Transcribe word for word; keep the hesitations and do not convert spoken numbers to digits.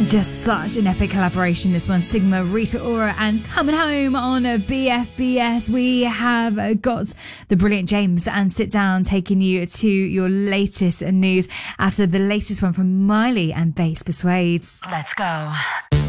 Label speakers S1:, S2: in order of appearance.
S1: Just such an epic collaboration, this one. Sigma, Rita Ora, and coming home on B F B S, we have got the brilliant James and Sit Down taking you to your latest news after the latest one from Miley and Bass Persuades.
S2: Let's go.